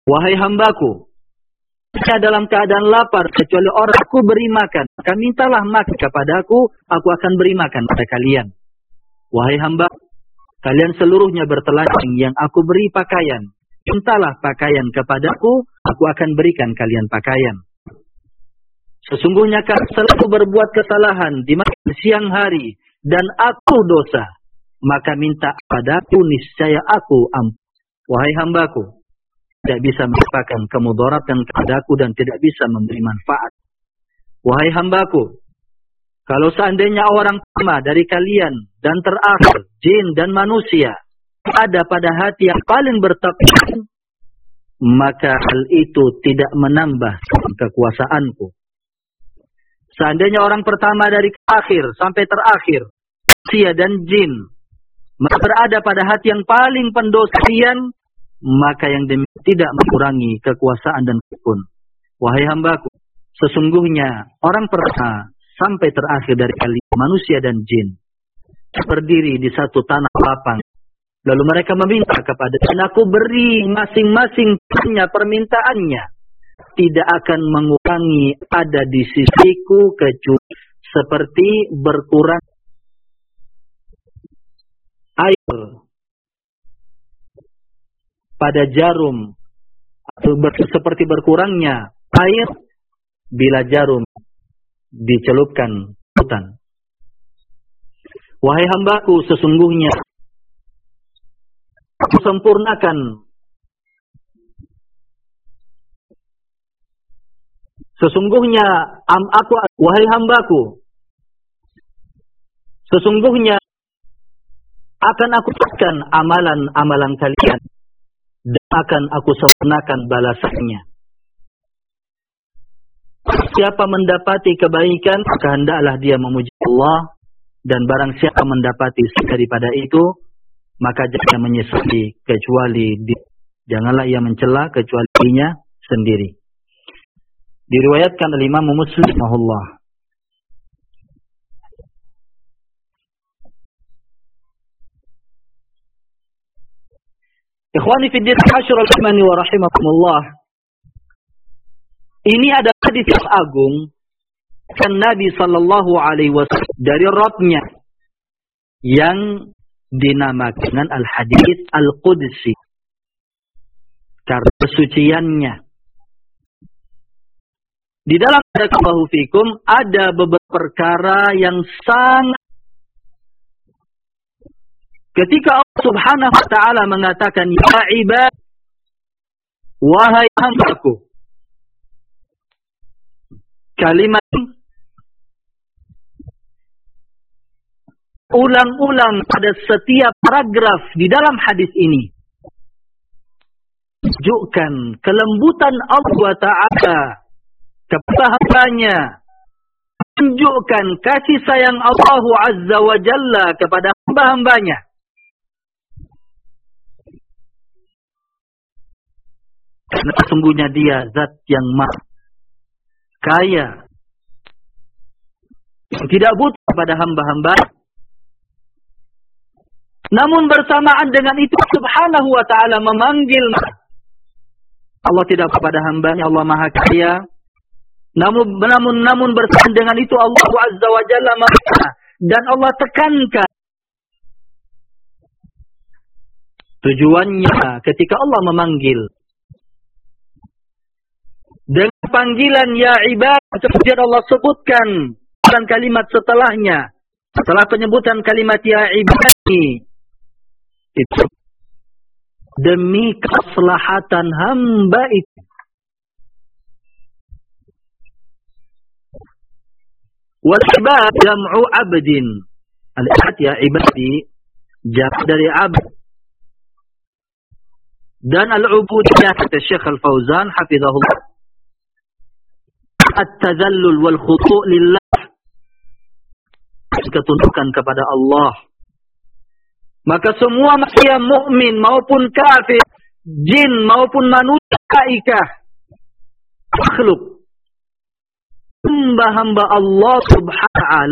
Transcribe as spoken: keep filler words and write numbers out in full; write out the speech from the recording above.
Wahai hambaku, jika dalam keadaan lapar kecuali orang aku beri makan, maka mintalah makan kepadaku, aku akan beri makan pada kalian. Wahai hamba, kalian seluruhnya bertelanjang, yang aku beri pakaian, mintalah pakaian kepadaku, aku akan berikan kalian pakaian. Sesungguhnya kalian selalu berbuat kesalahan di siang hari, dan aku dosa, maka minta padaku, niscaya aku ampun. Wahai hambaku, tidak bisa merupakan kemudaratan kepadaku dan tidak bisa memberi manfaat. Wahai hambaku, kalau seandainya orang pertama dari kalian dan terakhir, jin dan manusia, ada pada hati yang paling bertakwa, maka hal itu tidak menambah kekuasaanku. Seandainya orang pertama dari akhir sampai terakhir, manusia dan jin, maka berada pada hati yang paling pendosaan, maka yang demikian tidak mengurangi kekuasaan dan kebun. Wahai hambaku, sesungguhnya orang pertama sampai terakhir dari kalian, manusia dan jin, berdiri di satu tanah lapang. Lalu mereka meminta kepada, dan aku beri masing-masing punya permintaannya, tidak akan mengurangi ada di sisiku kecuali seperti berkurang air pada jarum, atau ber, seperti berkurangnya air bila jarum dicelupkan hutan. Wahai hambaku, sesungguhnya aku sempurnakan Sesungguhnya am aku wahai hambaku, sesungguhnya akan aku tekan amalan-amalan kalian dan akan aku sempurnakan balasannya. Siapa mendapati kebaikan, maka hendaklah dia memuji Allah, dan barang siapa mendapati daripada itu, maka jangan menyesali kecuali dia. Janganlah ia mencela kecuali dirinya sendiri. Diriwayatkan oleh Imam Muslim rahimahullah. Ikhwani fi din, hasyurul rahmani wa rahimakumullah. Ini adalah hadis yang agung kan Nabi sallallahu alaihi wasallam dari Rabbnya yang dinamakan dengan al-hadis al-qudsi karena kesuciannya. Di dalam barakallahu fikum ada beberapa perkara yang sangat, ketika Allah Subhanahu wa taala mengatakan ya ibad, wahai hambaku, kalimat ulang-ulang pada setiap paragraf di dalam hadis ini tunjukkan kelembutan Allah Ta'ala kepada hambanya, tunjukkan kasih sayang Allah Azza wa Jalla kepada hamba-hambanya. Karena sesungguhnya dia zat yang maha kaya, yang tidak butuh kepada hamba-hamba. Namun bersamaan dengan itu Subhanahu wa ta'ala memanggil. Allah tidak kepada hambanya, Allah maha kaya. Namun, namun, namun bersamaan dengan itu Allah Azza wa Jalla maha, dan Allah tekankan. Tujuannya ketika Allah memanggil dengan panggilan ya ibad, kemudian Allah sebutkan dan kalimat setelahnya, setelah penyebutan kalimat ya ibadi, itu demi keselahatan hamba itu. Wal ibad jam'u abdin. Al-ibad ya ibadi jam' dari abd. Dan al-ubudiyah kata Syekh Al-Fauzan hafizahullah, at-tazallul wal khudu' lillah, ketundukan kepada Allah. Maka semua manusia mukmin maupun kafir, jin maupun manusia, malaikah, makhluk, hamba-hamba Allah Subhanahu wa ta'ala